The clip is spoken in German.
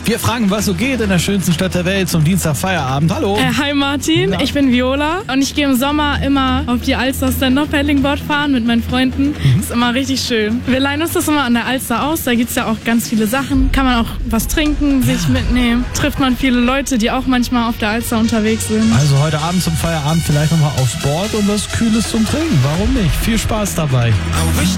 Wir fragen, was so geht in der schönsten Stadt der Welt zum Dienstag Feierabend. Hallo. Hi Martin, ich bin Viola und ich gehe im Sommer immer auf die Alster Stand-Up-Paddlingboard fahren mit meinen Freunden. Ist immer richtig schön. Wir leihen uns das immer an der Alster aus, da gibt's ja auch ganz viele Sachen. Kann man auch was trinken, sich mitnehmen. Trifft man viele Leute, die auch manchmal auf der Alster unterwegs sind. Also heute Abend zum Feierabend vielleicht nochmal aufs Board und was Kühles zum Trinken. Warum nicht? Viel Spaß dabei.